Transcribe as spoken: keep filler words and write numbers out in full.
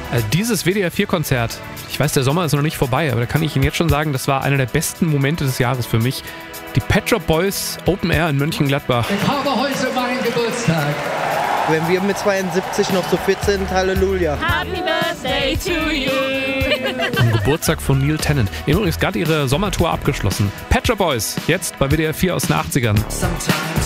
Äh, dieses W D R vier Konzert, ich weiß, der Sommer ist noch nicht vorbei, aber da kann ich Ihnen jetzt schon sagen, das war einer der besten Momente des Jahres für mich. Die Pet Shop Boys Open Air in Mönchengladbach. Ich habe heute meinen Geburtstag. Wenn wir mit zweiundsiebzig noch so fit sind, Halleluja. Happy Birthday to you. Am Geburtstag von Neil Tennant. Die haben übrigens gerade ihre Sommertour abgeschlossen. Pet Shop Boys, jetzt bei W D R vier aus den achtzigern. Sometimes